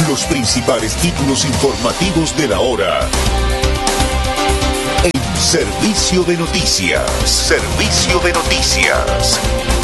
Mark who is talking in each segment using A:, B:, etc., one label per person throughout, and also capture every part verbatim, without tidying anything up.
A: Los principales títulos informativos de la hora. En Servicio de Noticias. Servicio de Noticias.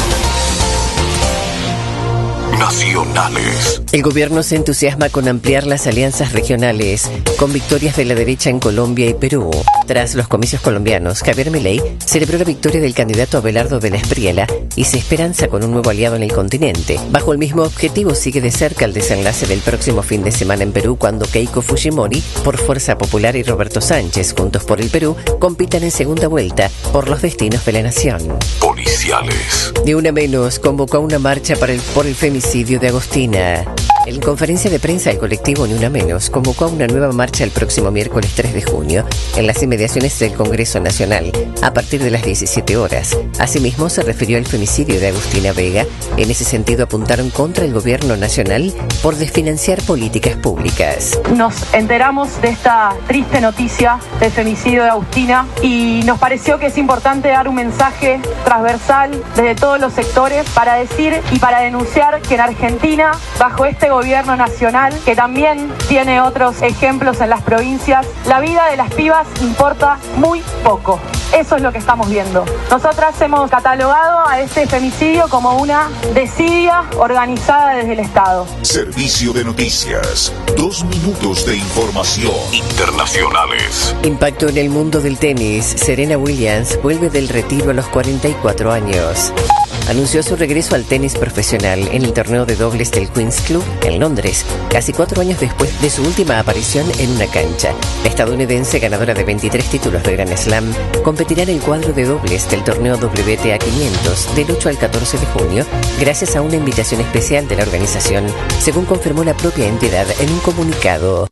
A: Nacionales.
B: El gobierno se entusiasma con ampliar las alianzas regionales, con victorias de la derecha en Colombia y Perú. Tras los comicios colombianos, Javier Milei celebró la victoria del candidato Abelardo de la Espriella y se esperanza con un nuevo aliado en el continente. Bajo el mismo objetivo, sigue de cerca el desenlace del próximo fin de semana en Perú, cuando Keiko Fujimori, por Fuerza Popular, y Roberto Sánchez, Juntos por el Perú, compitan en segunda vuelta por los destinos de la nación.
A: Policiales.
B: Ni una menos convocó a una marcha para el, por el femicidio de Agostina. En conferencia de prensa, el colectivo Ni Una Menos convocó a una nueva marcha el próximo miércoles tres de junio en las inmediaciones del Congreso Nacional a partir de las diecisiete horas. Asimismo, se refirió al femicidio de Agustina Vega. En ese sentido, apuntaron contra el gobierno nacional por desfinanciar políticas públicas.
C: Nos enteramos de esta triste noticia del femicidio de Agustina y nos pareció que es importante dar un mensaje transversal desde todos los sectores para decir y para denunciar que en Argentina, bajo este gobierno nacional, que también tiene otros ejemplos en las provincias, la vida de las pibas importa muy poco. Eso es lo que estamos viendo. Nosotras hemos catalogado a este femicidio como una desidia organizada desde el Estado.
A: Servicio de Noticias. Dos minutos de información. Internacionales.
B: Impacto en el mundo del tenis. Serena Williams vuelve del retiro a los cuarenta y cuatro años. Anunció su regreso al tenis profesional en el torneo de dobles del Queen's Club en Londres, casi cuatro años después de su última aparición en una cancha. La estadounidense, ganadora de veintitrés títulos de Grand Slam, competirá en el cuadro de dobles del torneo W T A quinientos del ocho al catorce de junio, gracias a una invitación especial de la organización, según confirmó la propia entidad en un comunicado.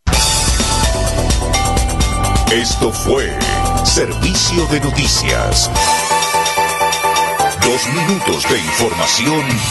A: Esto fue Servicio de Noticias. Dos minutos de información